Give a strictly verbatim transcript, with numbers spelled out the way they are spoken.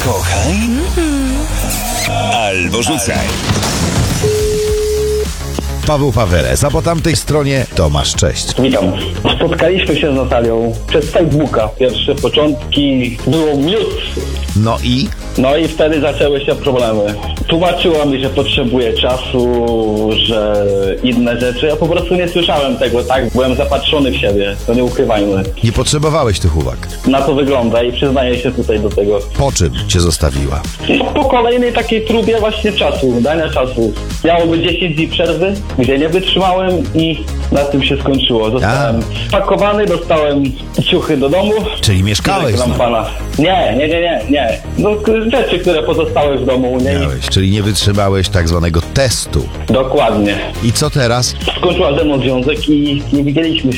Kochaj albo rzucaj. Paweł Paweles, a po tamtej stronie Tomasz, cześć. Witam. Spotkaliśmy się z Natalią przez Facebooka. Pierwsze początki było miód. No i? No i wtedy zaczęły się problemy. Tłumaczyła mi, że potrzebuje czasu, że inne rzeczy. Ja po prostu nie słyszałem tego, tak? Byłem zapatrzony w siebie, to nie ukrywajmy. Nie potrzebowałeś tych uwag. Na to wygląda i przyznaję się tutaj do tego. Po czym cię zostawiła? Po kolejnej takiej próbie właśnie czasu, dania czasu. Miało być dziesięć dni przerwy, gdzie nie wytrzymałem i na tym się skończyło. Zostałem spakowany, dostałem ciuchy do domu. Czyli mieszkałeś z Znam nim? pana. Nie, nie, nie, nie, nie. No rzeczy, które pozostały w domu. Nie. Miałeś, czyli nie wytrzymałeś tak zwanego testu. Dokładnie. I co teraz? Skończyła ze mną związek i nie widzieliśmy się